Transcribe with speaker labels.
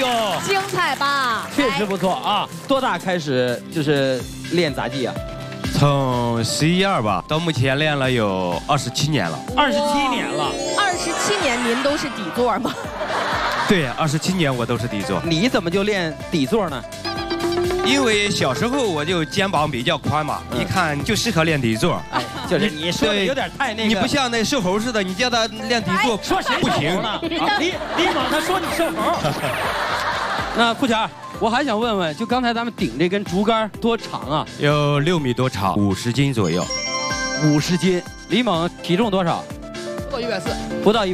Speaker 1: 精彩吧？
Speaker 2: 确实不错啊！多大开始就是练杂技啊？
Speaker 3: 从11、12吧，到目前练了有27年了。
Speaker 2: 27年了。
Speaker 1: 27年您都是底座吗？
Speaker 3: 对，27年我都是底座。
Speaker 2: 你怎么就练底座呢？
Speaker 3: 因为小时候我就肩膀比较宽嘛，一看就适合练底座。
Speaker 2: 哎，就是你说的有点太那个。
Speaker 3: 你不像那瘦猴似的，你叫他练底座，
Speaker 2: 说谁
Speaker 3: 不行
Speaker 2: 呢？啊，李猛他说你瘦猴。那库强，我还想问问，就刚才咱们顶这根竹竿多长啊？
Speaker 3: 有6米多长，50斤左右。
Speaker 2: 50斤。李猛体重多少？
Speaker 1: 不到140。
Speaker 2: 不到140。